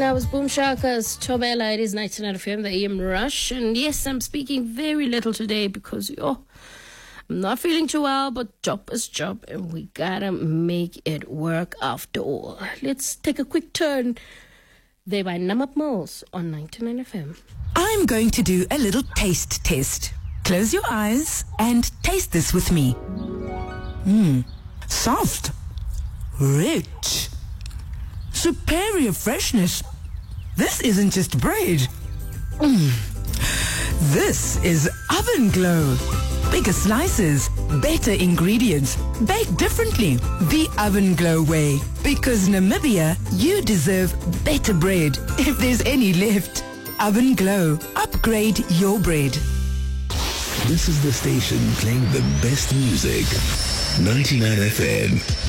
I was Boom Shaka's Tobela. It is 99 FM, the AM Rush. And yes, I'm speaking very little today because, I'm not feeling too well, but job is job and we gotta make it work after all. Let's take a quick turn there by Namak Mills on 99 FM. I'm going to do a little taste test. Close your eyes and taste this with me. Soft, rich, superior freshness. This isn't just bread. This is Oven Glow. Bigger slices, better ingredients, baked differently. The Oven Glow way. Because Namibia, you deserve better bread, if there's any left. Oven Glow. Upgrade your bread. This is the station playing the best music. 99 FM.